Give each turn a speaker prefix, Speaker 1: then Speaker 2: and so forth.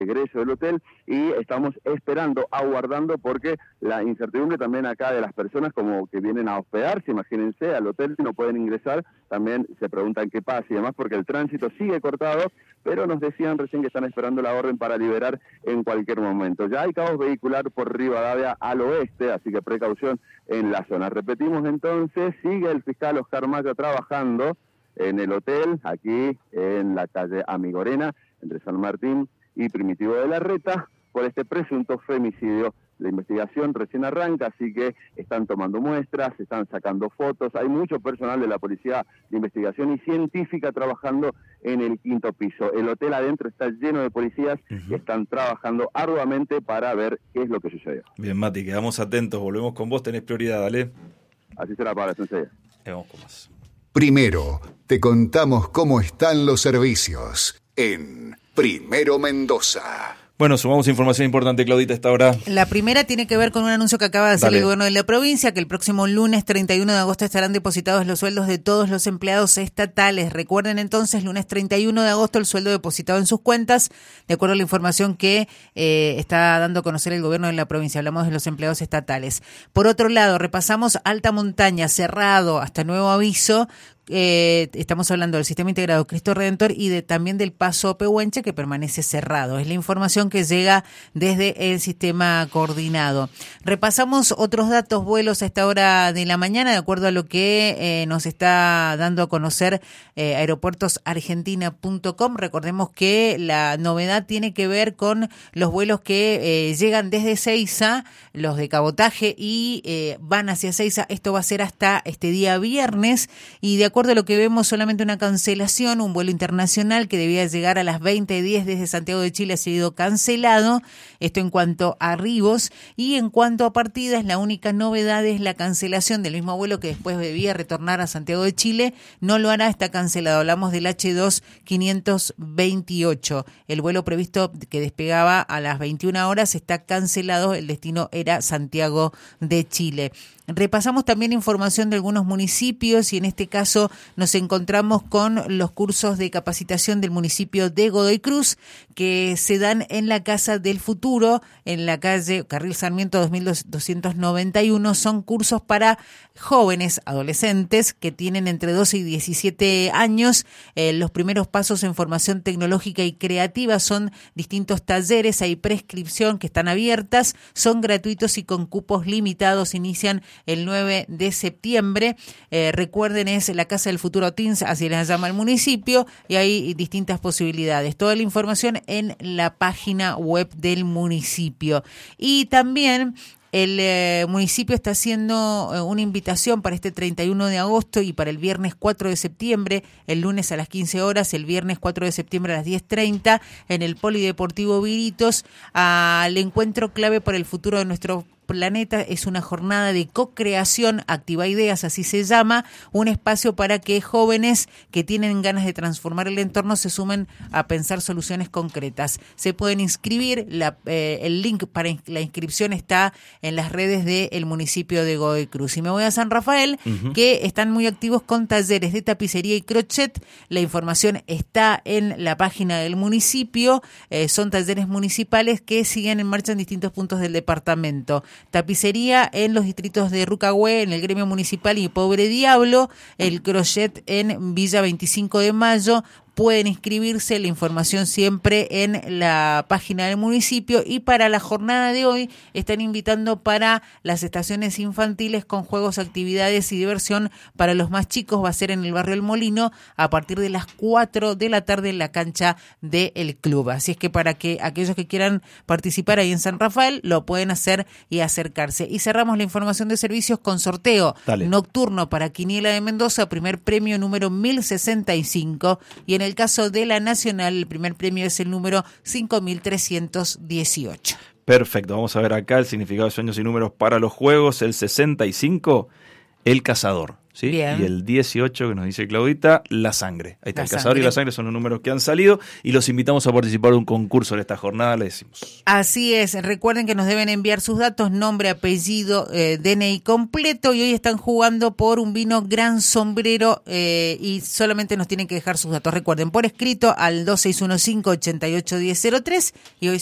Speaker 1: egreso del hotel y estamos esperando, aguardando, porque la incertidumbre también acá de las personas como que vienen a hospedarse, imagínense, al hotel no pueden ingresar, también se preguntan qué pasa y demás, porque el tránsito sigue cortado, pero nos decían recién que están esperando la orden para liberar en cualquier momento. Ya hay caos vehicular por Rivadavia al oeste, así que precaución en la zona. Repetimos entonces, sigue el fiscal Oscar Maya trabajando en el hotel, aquí en la calle Amigorena, entre San Martín y Primitivo de la Reta, por este presunto femicidio. La investigación recién arranca, así que están tomando muestras, están sacando fotos, hay mucho personal de la Policía de Investigación y Científica trabajando en el 5º piso. El hotel adentro está lleno de policías que están trabajando arduamente para ver qué es lo que sucedió.
Speaker 2: Bien, Mati, quedamos atentos, volvemos con vos, tenés prioridad, dale.
Speaker 1: Así será para la enseguida.
Speaker 2: Vamos con más.
Speaker 3: Primero, te contamos cómo están los servicios en Primero Mendoza.
Speaker 2: Bueno, sumamos información importante, Claudita, a esta hora.
Speaker 4: La primera tiene que ver con un anuncio que acaba de hacer el gobierno de la provincia, que el próximo lunes 31 de agosto estarán depositados los sueldos de todos los empleados estatales. Recuerden entonces, lunes 31 de agosto, el sueldo depositado en sus cuentas, de acuerdo a la información que está dando a conocer el gobierno de la provincia. Hablamos de los empleados estatales. Por otro lado, repasamos Alta Montaña, cerrado hasta nuevo aviso. Estamos hablando del Sistema Integrado Cristo Redentor y también del Paso Pehuenche, que permanece cerrado. Es la información que llega desde el sistema coordinado. Repasamos otros datos, vuelos a esta hora de la mañana, de acuerdo a lo que nos está dando a conocer aeropuertosargentina.com. Recordemos que la novedad tiene que ver con los vuelos que llegan desde Seiza, los de cabotaje, y van hacia Seiza. Esto va a ser hasta este día viernes, y de acuerdo a lo que vemos, solamente una cancelación, un vuelo internacional que debía llegar a las 20:10 desde Santiago de Chile ha sido cancelado. Esto en cuanto a arribos, y en cuanto a partidas, la única novedad es la cancelación del mismo vuelo que después debía retornar a Santiago de Chile. No lo hará, está cancelado. Hablamos del H2 528. El vuelo previsto que despegaba a las 21 horas está cancelado. El destino era Santiago de Chile. Repasamos también información de algunos municipios, y en este caso nos encontramos con los cursos de capacitación del municipio de Godoy Cruz, que se dan en la Casa del Futuro, en la calle Carril Sarmiento 2291. Son cursos para jóvenes, adolescentes, que tienen entre 12 y 17 años. Los primeros pasos en formación tecnológica y creativa son distintos talleres, hay prescripción que están abiertas, son gratuitos y con cupos limitados, inician el 9 de septiembre. Recuerden, es la Casa del Futuro Teens, así les llama el municipio, y hay distintas posibilidades. Toda la información en la página web del municipio. Y también el municipio está haciendo una invitación para este 31 de agosto y para el viernes 4 de septiembre, el lunes a las 15 horas, el viernes 4 de septiembre a las 10:30, en el Polideportivo Viritos, al encuentro clave para el futuro de nuestro planeta. Es una jornada de co-creación, Activa Ideas, así se llama, un espacio para que jóvenes que tienen ganas de transformar el entorno se sumen a pensar soluciones concretas. Se pueden inscribir, el link para la inscripción está en las redes del municipio de Godoy Cruz. Y me voy a San Rafael, que están muy activos con talleres de tapicería y crochet. La información está en la página del municipio. Son talleres municipales que siguen en marcha en distintos puntos del departamento. Tapicería en los distritos de Rucahué, en el gremio municipal, y Pobre Diablo, el crochet en Villa 25 de Mayo. Pueden inscribirse, la información siempre en la página del municipio. Y para la jornada de hoy están invitando para las estaciones infantiles con juegos, actividades y diversión para los más chicos. Va a ser en el barrio El Molino a partir de las 4 de la tarde en la cancha del club. Así es que para que aquellos que quieran participar ahí en San Rafael lo pueden hacer y acercarse. Y cerramos la información de servicios con sorteo nocturno para Quiniela de Mendoza, primer premio número 1065, y en el caso de la Nacional, el primer premio es el número 5318.
Speaker 2: Perfecto, vamos a ver acá el significado de sueños y números para los juegos. El 65, el cazador. ¿sí?
Speaker 4: Bien.
Speaker 2: Y el 18, que nos dice Claudita, la sangre. Ahí está,
Speaker 4: La
Speaker 2: el cazador y
Speaker 4: sangre.
Speaker 2: la sangre son los números que han salido y los invitamos a participar de un concurso en esta jornada, le decimos.
Speaker 4: Así es, recuerden que nos deben enviar sus datos, nombre, apellido, DNI completo, y hoy están jugando por un vino Gran Sombrero y solamente nos tienen que dejar sus datos. Recuerden, por escrito al 2615-881003 y hoy